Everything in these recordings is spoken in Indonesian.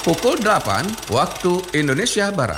Pukul 8 waktu Indonesia Barat.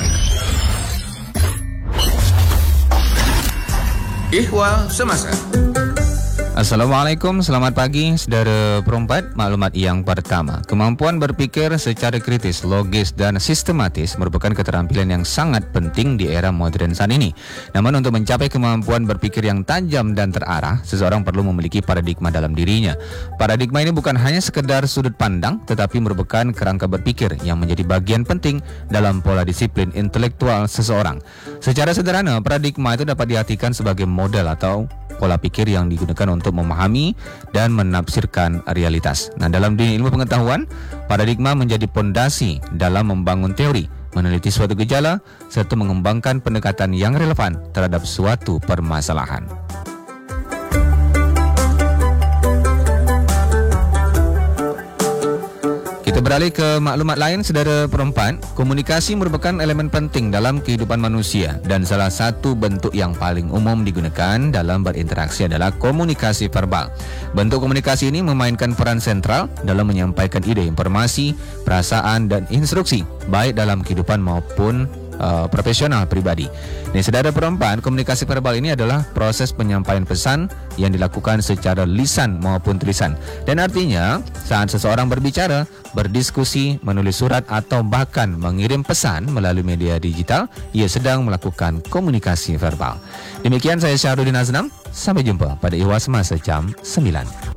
Ihwal Semasa. Assalamualaikum, selamat pagi saudara perempat. Maklumat yang pertama, kemampuan berpikir secara kritis, logis dan sistematis merupakan keterampilan yang sangat penting di era moden saat ini. Namun untuk mencapai kemampuan berpikir yang tajam dan terarah, seseorang perlu memiliki paradigma dalam dirinya. Paradigma ini bukan hanya sekedar sudut pandang, tetapi merupakan kerangka berpikir yang menjadi bagian penting dalam pola disiplin intelektual seseorang. Secara sederhana, paradigma itu dapat diartikan sebagai model atau pola pikir yang digunakan untuk memahami dan menafsirkan realitas. Nah, dalam dunia ilmu pengetahuan, paradigma menjadi pondasi dalam membangun teori, meneliti suatu gejala, serta mengembangkan pendekatan yang relevan terhadap suatu permasalahan. Kita beralih ke maklumat lain, saudara perempat. Komunikasi merupakan elemen penting dalam kehidupan manusia dan salah satu bentuk yang paling umum digunakan dalam berinteraksi adalah komunikasi verbal. Bentuk komunikasi ini memainkan peran sentral dalam menyampaikan ide, informasi, perasaan dan instruksi, baik dalam kehidupan maupun profesional pribadi. Nih, saudara perempuan, komunikasi verbal ini adalah proses penyampaian pesan yang dilakukan secara lisan maupun tulisan. Dan artinya, saat seseorang berbicara, berdiskusi, menulis surat atau bahkan mengirim pesan melalui media digital, ia sedang melakukan komunikasi verbal. Demikian saya Syahrudin Aznam. Sampai jumpa pada Ihwal Semasa jam 9.